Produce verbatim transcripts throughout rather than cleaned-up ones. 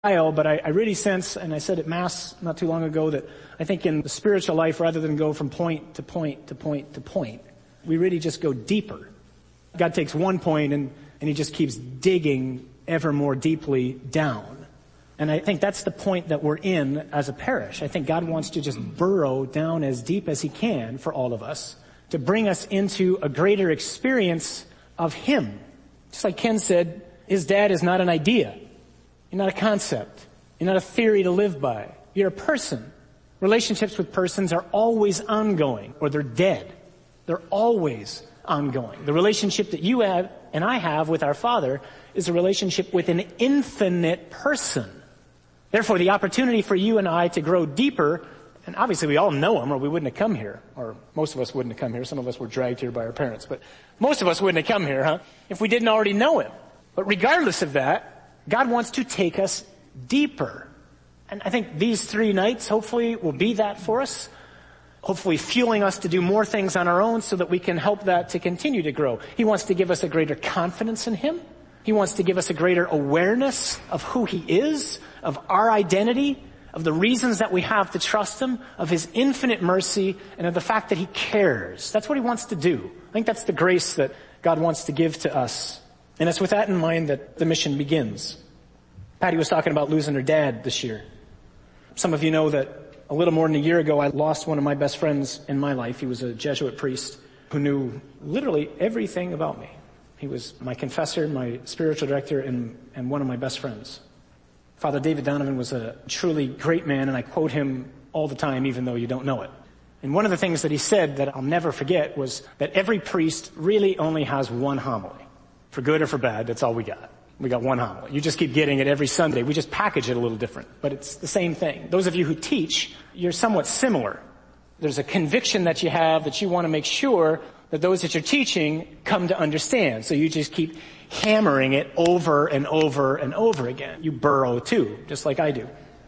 But I, I really sense, and I said at Mass not too long ago, that I think in the spiritual life, rather than go from point to point to point to point, we really just go deeper. God takes one point and, and he just keeps digging ever more deeply down. And I think that's the point that we're in as a parish. I think God wants to just burrow down as deep as he can for all of us to bring us into a greater experience of him. Just like Ken said, his dad is not an idea. You're not a concept. You're not a theory to live by. You're a person. Relationships with persons are always ongoing, or they're dead. They're always ongoing. The relationship that you have and I have with our Father is a relationship with an infinite person. Therefore, the opportunity for you and I to grow deeper, and obviously we all know him or we wouldn't have come here, or most of us wouldn't have come here. Some of us were dragged here by our parents, but most of us wouldn't have come here, huh, if we didn't already know him. But regardless of that, God wants to take us deeper. And I think these three nights hopefully will be that for us. Hopefully fueling us to do more things on our own so that we can help that to continue to grow. He wants to give us a greater confidence in him. He wants to give us a greater awareness of who he is, of our identity, of the reasons that we have to trust him, of his infinite mercy, and of the fact that he cares. That's what he wants to do. I think that's the grace that God wants to give to us. And it's with that in mind that the mission begins. Patty was talking about losing her dad this year. Some of you know that a little more than a year ago, I lost one of my best friends in my life. He was a Jesuit priest who knew literally everything about me. He was my confessor, my spiritual director, and, and one of my best friends. Father David Donovan was a truly great man, and I quote him all the time, even though you don't know it. And one of the things that he said that I'll never forget was that every priest really only has one homily. For good or for bad, that's all we got. We got one homily. You just keep getting it every Sunday. We just package it a little different, but it's the same thing. Those of you who teach, you're somewhat similar. There's a conviction that you have that you want to make sure that those that you're teaching come to understand. So you just keep hammering it over and over and over again. You burrow too, just like I do.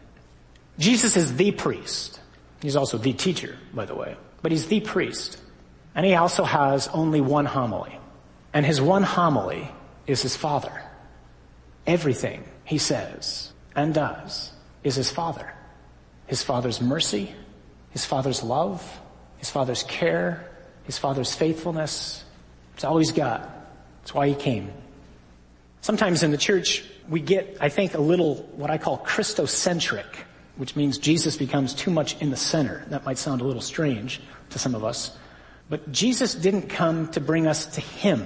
Jesus is the priest. He's also the teacher, by the way, but he's the priest. And he also has only one homily. And his one homily is his Father. Everything he says and does is his Father. His Father's mercy, his Father's love, his Father's care, his Father's faithfulness. It's all he's got. It's why he came. Sometimes in the church, we get, I think, a little what I call Christocentric, which means Jesus becomes too much in the center. That might sound a little strange to some of us. But Jesus didn't come to bring us to him.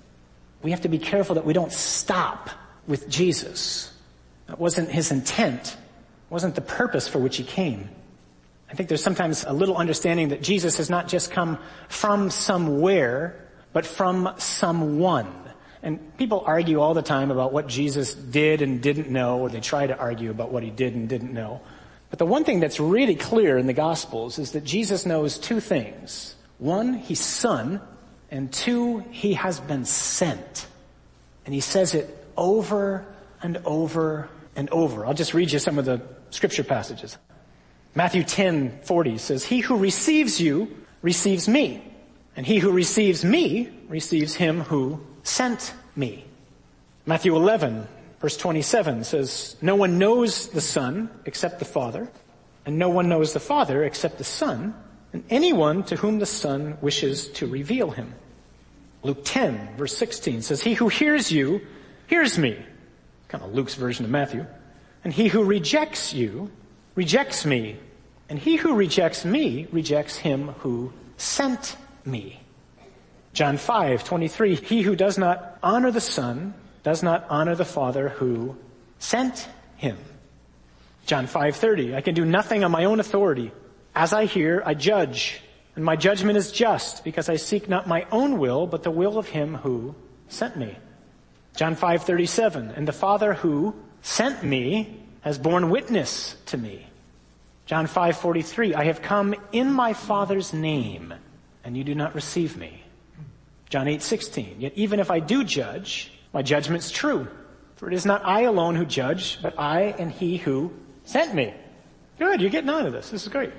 We have to be careful that we don't stop with Jesus. That wasn't his intent. It wasn't the purpose for which he came. I think there's sometimes a little understanding that Jesus has not just come from somewhere, but from someone. And people argue all the time about what Jesus did and didn't know, or they try to argue about what he did and didn't know. But the one thing that's really clear in the Gospels is that Jesus knows two things. One, he's Son, and two, he has been sent. And he says it over and over and over. I'll just read you some of the scripture passages. Matthew ten forty says, "He who receives you receives me, and he who receives me receives him who sent me." Matthew eleven verse twenty-seven says, "No one knows the Son except the Father, and no one knows the Father except the Son, and anyone to whom the Son wishes to reveal him." Luke ten verse sixteen says, "He who hears you hears me." Kind of Luke's version of Matthew. "And he who rejects you rejects me, and he who rejects me rejects him who sent me." John five twenty-three, "He who does not honor the Son does not honor the Father who sent him." John five thirty, "I can do nothing on my own authority. As I hear, I judge, and my judgment is just, because I seek not my own will, but the will of him who sent me." John five thirty-seven, "And the Father who sent me has borne witness to me." John five forty-three, "I have come in my Father's name, and you do not receive me." John eight sixteen, "Yet even if I do judge, my judgment's true, for it is not I alone who judge, but I and he who sent me." Good, you're getting on to this. This is great.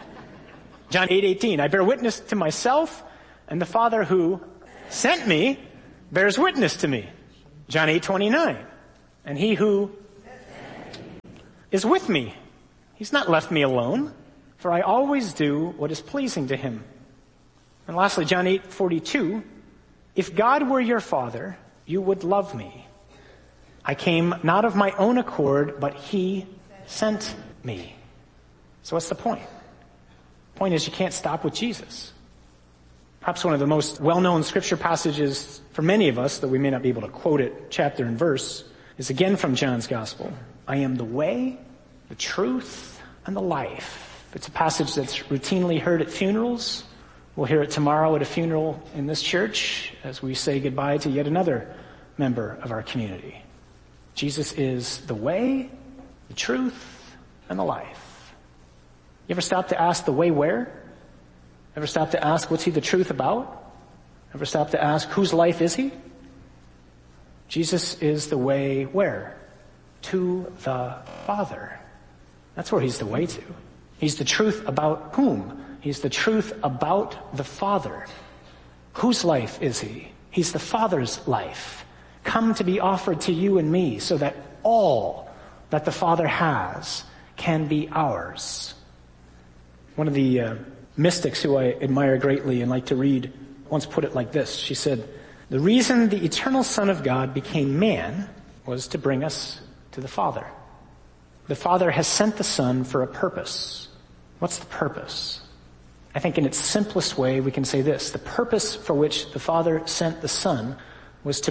John eight eighteen, "I bear witness to myself, and the Father who sent me bears witness to me." John eight twenty-nine, "And he who is with me. He's not left me alone, for I always do what is pleasing to him. And lastly, John eight forty-two, if God were your Father, you would love me. I came not of my own accord, but he sent me. So what's the point? The point is you can't stop with Jesus. Perhaps one of the most well-known scripture passages for many of us, though we may not be able to quote it chapter and verse, is again from John's Gospel. I am the way, the truth, and the life. It's a passage that's routinely heard at funerals. We'll hear it tomorrow at a funeral in this church as we say goodbye to yet another member of our community. Jesus is the way, the truth, and the life. You ever stop to ask the way where? Ever stop to ask what's he the truth about? Ever stop to ask whose life is he? Jesus is the way where? To the Father. That's where he's the way to. He's the truth about whom? He's the truth about the Father. Whose life is he? He's the Father's life, come to be offered to you and me so that all that the Father has can be ours. One of the uh, mystics who I admire greatly and like to read once put it like this. She said, the reason the eternal Son of God became man was to bring us to the Father. The Father has sent the Son for a purpose. What's the purpose? I think in its simplest way we can say this. The purpose for which the Father sent the Son was to